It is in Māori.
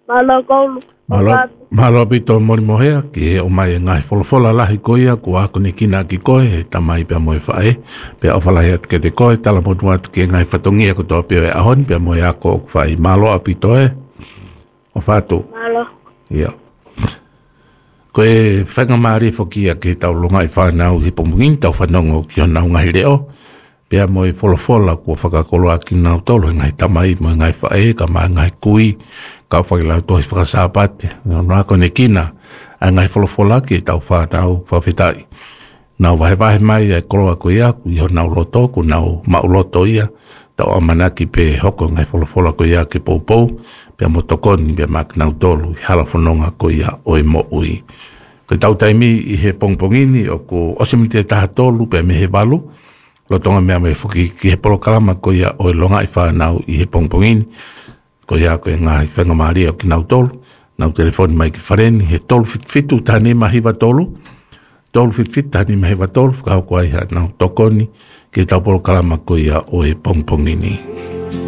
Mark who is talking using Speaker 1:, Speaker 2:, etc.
Speaker 1: Malo kaulu.
Speaker 2: Malo pito mori mohea ki o mai ngai folofola lahi koia ku ako ni kina ki koe he tamai pia moe whae pia o whalai atu ke te koe tala motu atu ki ngai whatongia ko tō pia e ahon pia moe ako o whai malo a pito e o whātu ia koe whanga maari whokia ki tau longa i whanau hi pomungin tau whanongo ki o nau ngai reo pia moe folofola ku whakakolo a ki nau tolo ngai tamai moe ngai whae ka mai ngai kui ka whailau tohi whakasāpate. Nā kone kina, a ngai wholofola ki tau whānau whawhetai. Nau wahe mai e koroa ko ia, ku iho nau loto, ku nau mauloto ia, tau amanaki pe hoko ngai wholofola ko ia ki poupou, pia motokoni, pia mak nau tolu, i hala whanonga ko ia o e mo ui. Ko tau taimi i he pongpongini, o ko osimite taha tolu, pia me he walu, lotonga mea me whuki ki he polokalama ko ia o e longa i whanau i he pongpongini, ko ia ko ngā whenga maari o ki nau tolu, nau telefoni mai ki whareni, he tolu fitu tāne mahiwa tolu, tolu fitu tāne mahiwa tolu, whakau ko ai nau tokoni, ki tau polo kalama ko ia o e pongpongini.